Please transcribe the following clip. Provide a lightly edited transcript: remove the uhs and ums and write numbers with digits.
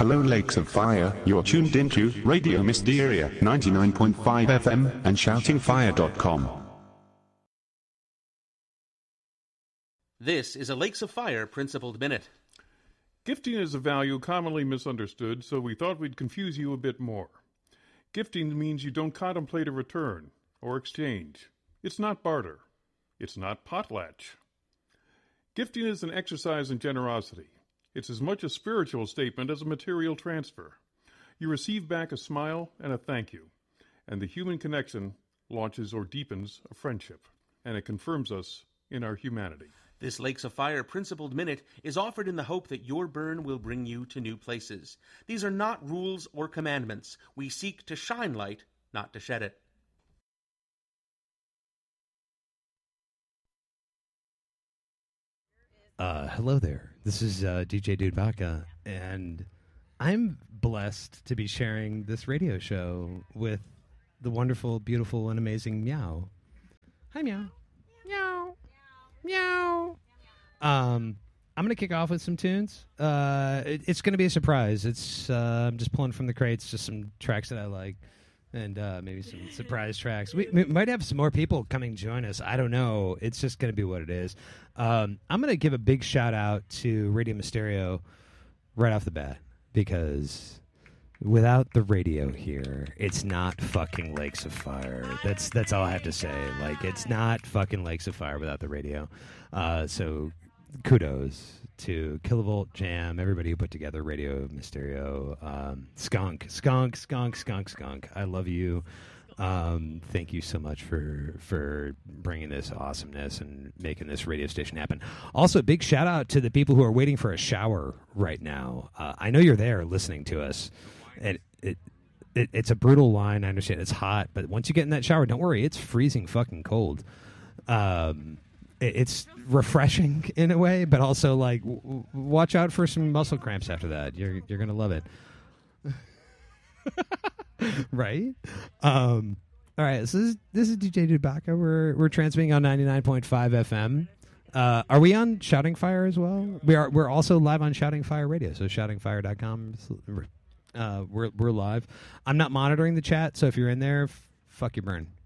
Hello Lakes of Fire, you're tuned into Radio Mysteria 99.5 FM and shoutingfire.com. This is a Lakes of Fire Principled Minute. Gifting is a value commonly misunderstood, so we thought we'd confuse you a bit more. Gifting means you don't contemplate a return or exchange. It's not barter. It's not potlatch. Gifting is an exercise in generosity. It's as much a spiritual statement as a material transfer. You receive back a smile and a thank you, and the human connection launches or deepens a friendship, and it confirms us in our humanity. This Lakes of Fire Principled Minute is offered in the hope that your burn will bring you to new places. These are not rules or commandments. We seek to shine light, not to shed it. Hello there. This is DJ Dude Vodka, and I'm blessed to be sharing this radio show with the wonderful, beautiful, and amazing Meow. Hi, Meow. Meow. Meow. I'm going to kick off with some tunes. It's going to be a surprise. I'm just pulling from the crates, just some tracks that I like. And maybe some surprise tracks. We might have some more people coming join us. I don't know. It's just going to be what it is. I'm going to give a big shout out to Radio Mysterio right off the bat, because without the radio here, it's not fucking Lakes of Fire. That's all I have to say. Like, it's not fucking Lakes of Fire without the radio. So kudos to Kilovolt, Jam, everybody who put together Radio Mysterio, Skunk. I love you. Thank you so much for bringing this awesomeness and making this radio station happen. Also, big shout out to the people who are waiting for a shower right now. I know you're there listening to us, and it's a brutal line. I understand it's hot, but once you get in that shower, don't worry, it's freezing fucking cold. It's refreshing in a way, but also like watch out for some muscle cramps after that. You're gonna love it, right? All right. So this is DJ Dubaka. We're transmitting on 99.5 FM. Are we on Shouting Fire as well? We're also live on Shouting Fire Radio. So shoutingfire.com. We're live. I'm not monitoring the chat, so if you're in there, fuck your burn.